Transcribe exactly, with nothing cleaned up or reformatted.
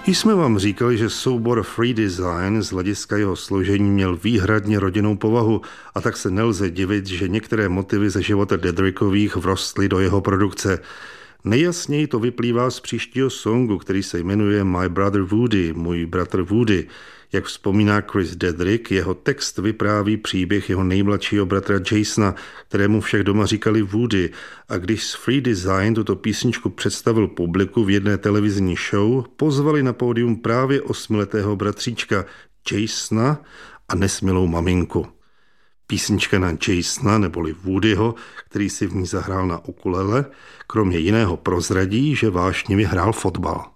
Již jsme vám říkali, že soubor Free Design z hlediska jeho složení měl výhradně rodinnou povahu a tak se nelze divit, že některé motivy ze života Dedrickových vrostly do jeho produkce. Nejjasněji to vyplývá z příštího songu, který se jmenuje My Brother Woody, můj bratr Woody. Jak vzpomíná Chris Dedrick, jeho text vypráví příběh jeho nejmladšího bratra Jasona, kterému však doma říkali Woody. A když z Free Design tuto písničku představil publiku v jedné televizní show, pozvali na pódium právě osmiletého bratříčka Jasona a nesmělou maminku. Písnička na Jasona neboli Woodyho, který si v ní zahrál na ukulele, kromě jiného prozradí, že vášnivě hrál fotbal.